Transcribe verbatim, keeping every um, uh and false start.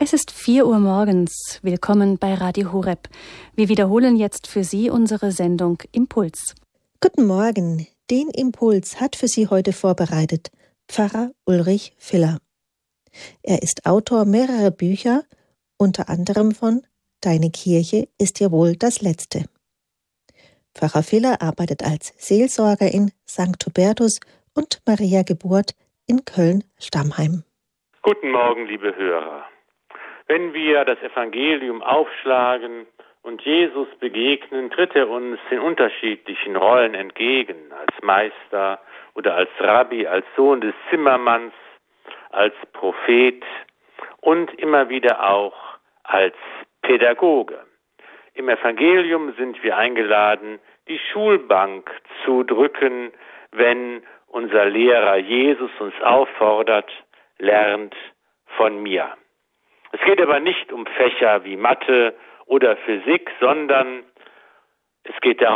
Es ist vier Uhr morgens. Willkommen bei Radio Horeb. Wir wiederholen jetzt für Sie unsere Sendung Impuls. Guten Morgen. Den Impuls hat für Sie heute vorbereitet Pfarrer Ulrich Filler. Er ist Autor mehrerer Bücher, unter anderem von Deine Kirche ist ja wohl das Letzte. Pfarrer Filler arbeitet als Seelsorger in Sankt Hubertus und Maria Geburt in Köln-Stammheim. Guten Morgen, liebe Hörer. Wenn wir das Evangelium aufschlagen und Jesus begegnen, tritt er uns in unterschiedlichen Rollen entgegen, als Meister oder als Rabbi, als Sohn des Zimmermanns, als Prophet und immer wieder auch als Pädagoge. Im Evangelium sind wir eingeladen, die Schulbank zu drücken, wenn unser Lehrer Jesus uns auffordert, lernt von mir. Es geht aber nicht um Fächer wie Mathe oder Physik, sondern es geht darum,